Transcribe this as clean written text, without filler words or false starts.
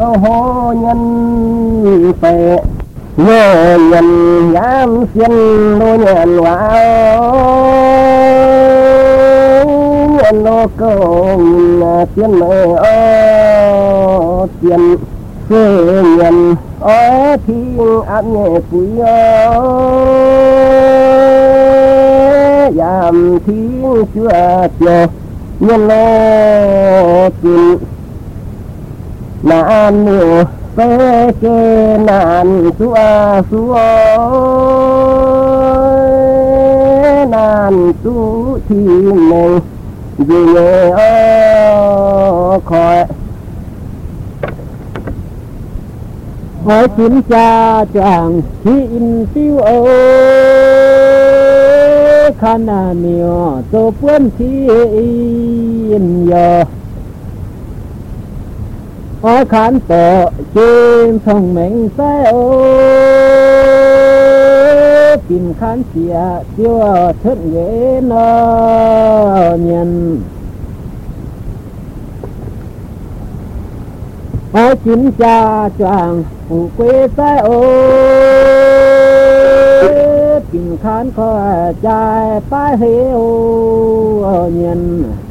câu hô nhân về nhớ nhân dám xiên lô nhận vào nhân lô câu tiền mê ô tiền phê nhân ô thiên áp nhẹ quý giảm thiên chưa chờ nhân lô tiền nạn nhiều phê kê nạn xua xua nạn xua thì mình vì khỏi hỏi kiểm tra chàng thiên tiêu khăn nhiều tô quân thiên giờ hỏi khán tổ trên thông mệnh sai tìm khán xìa chưa thất ghế nó nhân hỏi kiểm tra choàng phụ quê sai tìm khán khó trai phái hiếu nhân